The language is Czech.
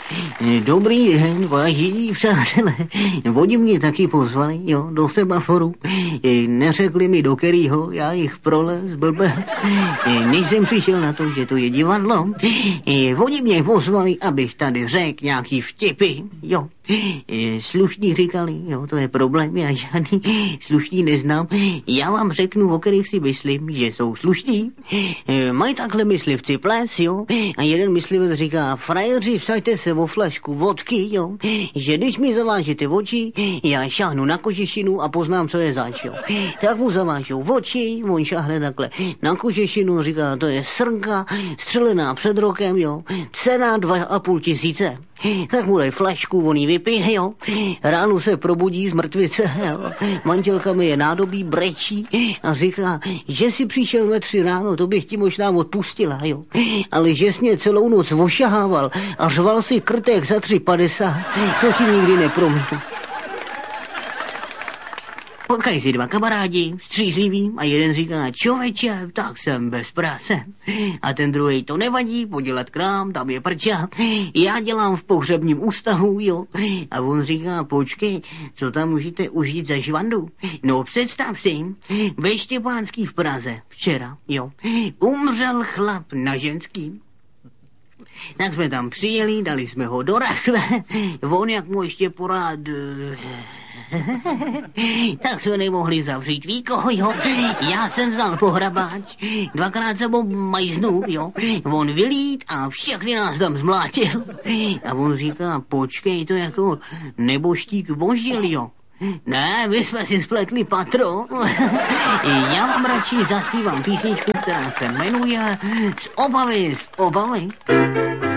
Dobrý den, vážení přátelé. Oni mě taky pozvali, jo, do semaforu. Neřekli mi do kterýho, já jich prolez, blbec. Než jsem přišel na to, že to je divadlo. Oni mě pozvali, abych tady řekl nějaký vtipy, jo. Slušní říkali, jo, to je problém, já žádný slušný neznám. Já vám řeknu, o kterých si myslím, že jsou slušní. Mají takhle myslivci ples, jo, a jeden myslivec říká, frajeři, vsaďte se o flašku vodky, jo, že když mi zavážete oči, já šáhnu na kožešinu a poznám, co je zač, jo. Tak mu zavážou oči, on šáhne takhle na kožešinu, říká, to je srnka, střelená před rokem, jo, cena 2,5 tisíce. Tak mu dají flašku, on ji vypije, jo. Ráno se probudí z mrtvice, jo. Manželka mi je nádobí, brečí a říká, že si přišel ve 3 ráno, to bych ti možná odpustila, jo. Ale že jsi mě celou noc ošahával a řval si krtek za 3,50, to ti nikdy neprominu. Potkají si 2 kamarádi, střízliví, a jeden říká, čověče, tak jsem bez práce. A ten druhý, to nevadí, podělat krám, tam je prča. Já dělám v pohřebním ústavu, jo. A on říká, počkej, co tam můžete užít za žvandu? No představ si, ve Štěpánský v Praze včera, jo, umřel chlap na ženský. Tak jsme tam přijeli, dali jsme ho do rachve, on jak mu ještě porád... Tak jsme nemohli zavřít víko, jo. Já jsem vzal pohrabáč, 2krát jsem ho majznul, jo. On vylít a všechny nás tam zmlátil. A on říká, počkej, to jako neboštík vožil, jo. Ne, my jsme si spletli patro. Já vám radši zaspívám písničku, která se jmenuje Z obavy.